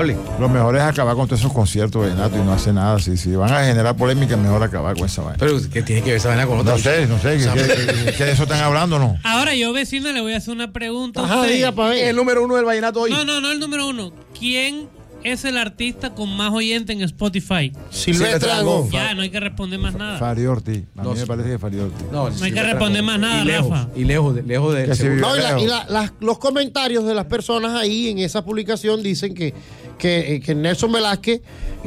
Lo mejor es acabar con todos esos conciertos vallenatos y no hacer nada. Si van a generar polémica, es mejor acabar con esa vaina. Pero ¿qué tiene que ver esa vaina con otra? No sé, ¿qué de eso están hablando no? Ahora yo, vecina, le voy a hacer una pregunta. Ajá, diga para ver. El número 1 del vallenato hoy. No el número 1. ¿Quién es el artista con más oyente en Spotify? Silvestre Dangond. Ya, no hay que responder más nada. Fari Ortiz. A mí me parece que es Fari Ortiz. No hay que responder más nada, Rafa. Y lejos de No, los comentarios de las personas ahí en esa publicación dicen que Nelson Velázquez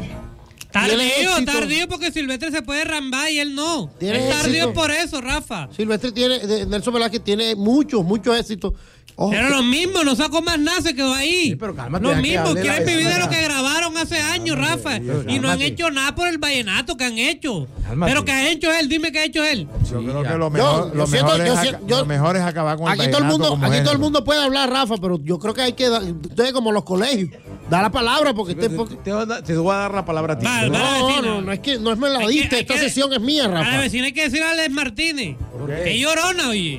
Tardío porque Silvestre se puede rambar y él no. Tiene Es tardío éxito. por eso, Rafa. Nelson Velázquez tiene muchos éxitos. Ojo, Pero lo mismo, no sacó más nada, se quedó ahí. Sí, pero cálmate, lo deja que mismo, hable quieren la vivir de vecina. lo que grabaron hace años, Rafa. Y no han hecho nada por el vallenato que han hecho. Cálmate. Pero ¿qué ha hecho él? Dime qué ha hecho él. Yo creo que yo lo mejor es acabar con el aquí todo el vallenato mundo, como aquí todo el género. mundo puede hablar, Rafa, pero yo creo que hay que ustedes como los colegios, da la palabra porque Te voy a dar la palabra a ti. Vale, no es que no es me la diste, esta sesión es mía, A la Rafa. vecina hay que decirle a Alex Martínez. Que llorona, oye.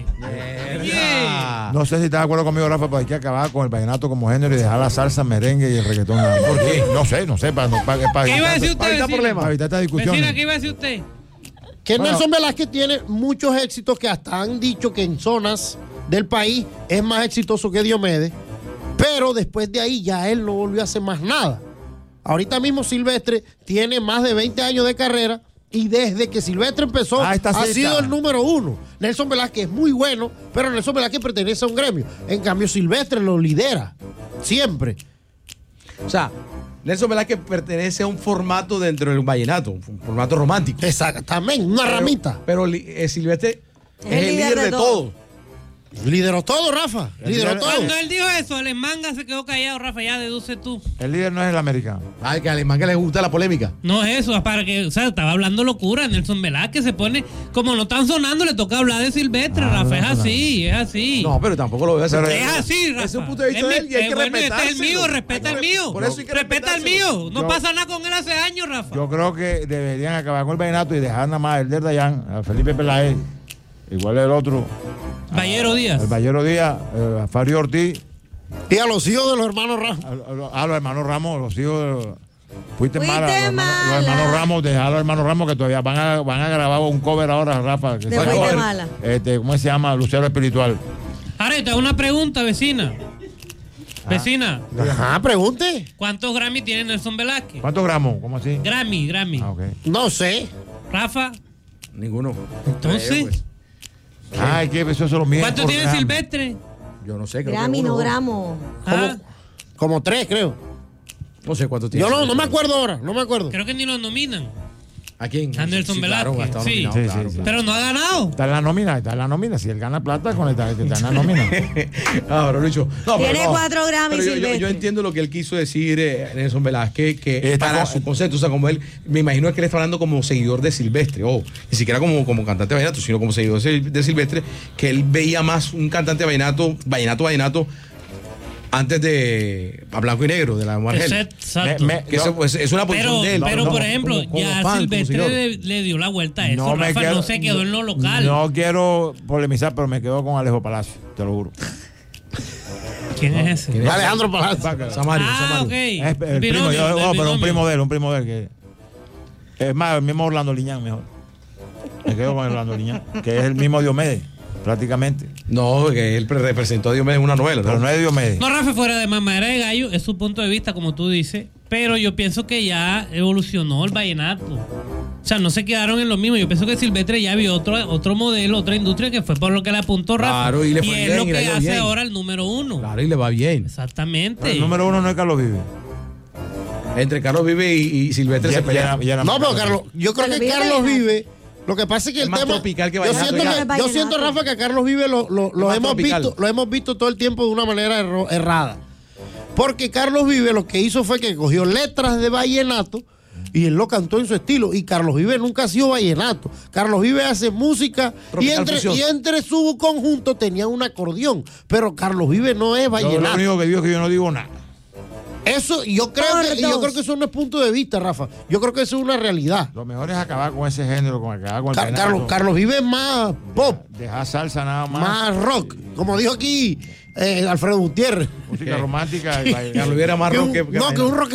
Mierda. No sé si estás de acuerdo conmigo, Rafa, pero hay que acabar con el vallenato como género y dejar la salsa, merengue y el reggaetón. ¿Por qué? No sé, para ¿Qué iba a decir usted, evitar vecina? problemas, para evitar esta discusión. Vecina, ¿qué iba a decir usted? Que Bueno. Nelson Velázquez tiene muchos éxitos que hasta han dicho que en zonas del país es más exitoso que Diomedes, pero después de ahí ya él no volvió a hacer más nada. Ahorita mismo Silvestre tiene más de 20 años de carrera y desde que Silvestre empezó Ah, está ha cerca. sido el número 1. Nelson Velázquez es muy bueno, pero Nelson Velázquez pertenece a un gremio. En cambio Silvestre lo lidera siempre. O sea, Nelson Velázquez pertenece a un formato dentro del vallenato, un formato romántico. Exactamente, una ramita. Pero Silvestre es el líder de todo. Lideró todo, Rafa. Lideró todo. Cuando él dijo eso, el manga se quedó callado, Rafa, ya deduce tú. El líder no es el americano. Ay, que al alemán que le gusta la polémica. No es eso, para que, o sea, estaba hablando locura. Nelson Velázquez se pone, como no están sonando, le toca hablar de Silvestre, Rafa. Es así. No, pero tampoco lo voy a hacer. Pero Es así, Rafa. Es un punto de vista de él y hay que bueno, este es el respetárselo. mío, respeta el mío. Por eso hay que Respeta el respetárselo. mío. No Yo- pasa nada con él hace años, Rafa. Yo creo que deberían acabar con el vallenato y dejar nada más el de Dayan, a Felipe Peláez, igual el otro, Ballero Díaz. el Ballero Díaz, a Fari Ortiz, Y a los hijos de los hermanos Ramos. a los hermanos Ramos, los hijos. Fuiste Fuiste mala, los hermanos Ramos, dejar a los hermanos Ramos que todavía van a grabar un cover ahora, Rafa. Que De sale Fuiste cover. mala. ¿Cómo se llama? Lucero Espiritual. Ahora, te hago una pregunta, vecina. Vecina, Ajá, pregunte. ¿cuántos Grammy tiene Nelson Velázquez? ¿Cuántos gramos? ¿Cómo así? Grammy. Ah, ok. No sé. Rafa, Ninguno. entonces, Pues, Ay, que eso es lo mío. ¿cuánto tiene Silvestre? yo no sé. creo que Grammy, uno, no dos. gramo. Ah, Como 3, creo. No sé cuánto tiene. Yo no me acuerdo ahora, no me acuerdo. creo que ni lo nominan. ¿A quién? A Nelson claro, Velázquez, ha estado sí. nominado, Sí, claro, sí, claro. Pero no ha ganado. Está en la nómina. Si él gana plata, con el está en la nómina. Ahora, Lucho. No, pero Tiene no. 4 Grammy, Pero yo Silvestre. entiendo lo que él quiso decir, Nelson Velázquez, que Está para con- su concepto, o sea, como él, me imagino que él está hablando como seguidor de Silvestre, o ni siquiera como cantante de vallenato, sino como seguidor de Silvestre, que él veía más un cantante de vallenato, antes de a blanco y negro, de la Argel. Exacto. Que eso, pues, es una posición de él. Pero por ejemplo, como ya fan, como Silvestre seguidor. le dio la vuelta a eso. Rafa no se quedó en lo local. No quiero polemizar, pero me quedo con Alejo Palacio, te lo juro. ¿Quién es ese? ¿Quién es? Alejandro Palacio. Samario, Ah, Samario. ok. Es el Binomio, primo, del pero un binomio. primo de él, que es más, el mismo Orlando Liñán mejor. Me quedo con Orlando Liñán, que es el mismo Diomedes, prácticamente. No, que él representó a Diomedes en una novela, Pero no es Diomedes. No, Rafa, fuera de mamadera de gallo, es su punto de vista, como tú dices. Pero yo pienso que ya evolucionó el vallenato. O sea, no se quedaron en lo mismo. Yo pienso que Silvestre ya vio otro modelo, otra industria que fue por lo que le apuntó Rafa. Claro, y le fue es bien, lo y le que ha ido hace bien. ahora el número 1. Claro, y le va bien. Exactamente. El número 1 no es Carlos Vive. Entre Carlos Vive y Silvestre se pelean. No, pero Carlos, yo creo que Carlos Vive. Lo que pasa es que Es el más tema. tropical que Yo vallenato, siento, ya. yo siento, Rafa, que a Carlos Vive lo más hemos tropical. visto, lo hemos visto todo el tiempo de una manera errada. Porque Carlos Vive lo que hizo fue que cogió letras de vallenato y él lo cantó en su estilo. Y Carlos Vive nunca ha sido vallenato. Carlos Vive hace música y Tropical fusión. entre su conjunto tenía un acordeón. Pero Carlos Vive no es Yo lo vallenato. único que digo es que yo no digo nada. Eso, yo creo que eso no es punto de vista, Rafa. Yo creo que eso es una realidad. Lo mejor es acabar con ese género, acabar con el vallenato. Carlos Vive es más pop, Dejar salsa nada más. más rock. Como dijo aquí Alfredo Gutiérrez. Música romántica. Carlos Vives era más Que un- rock que no, que un rock